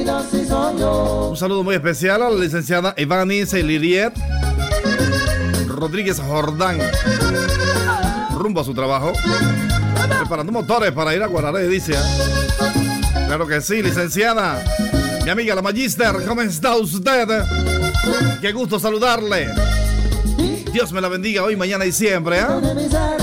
Un saludo muy especial a la licenciada Ivanice Liriet Rodríguez Jordán, rumbo a su trabajo, preparando motores para ir a Guararé, dice. Claro que sí, licenciada. Mi amiga la Magister, ¿cómo está usted? Qué gusto saludarle. Dios me la bendiga hoy, mañana y siempre, ¿eh?